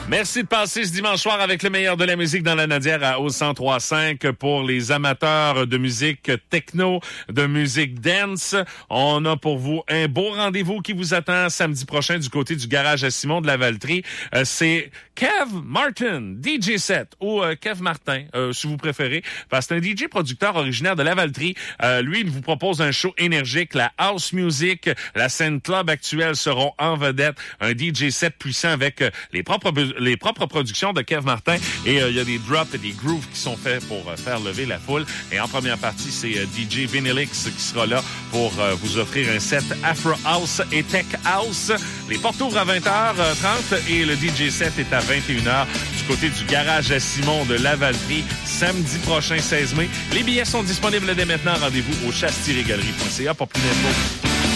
Merci de passer ce dimanche soir avec le meilleur de la musique dans la Nadière au 103.5 pour les amateurs de musique techno, de musique dance. On a pour vous un beau rendez-vous qui vous attend samedi prochain du côté du garage à Simon de la Valtrie. C'est Kev Martin, DJ set, ou Kev Martin, si vous préférez, parce que c'est un DJ producteur originaire de la Valtrie. Lui, il vous propose un show énergique, la house music, la scène club actuelle seront en vedette, un DJ set puissant avec les propres productions de Kev Martin, et il y a des drops et des grooves qui sont faits pour faire lever la foule. Et en première partie, c'est DJ Vinylix qui sera là pour vous offrir un set Afro House et Tech House. Les portes ouvrent à 20h30 et le DJ set est à 21h du côté du garage à Simon de Lavaltrie, samedi prochain 16 mai. Les billets sont disponibles dès maintenant. Rendez-vous au chasse-galerie.ca pour plus d'infos.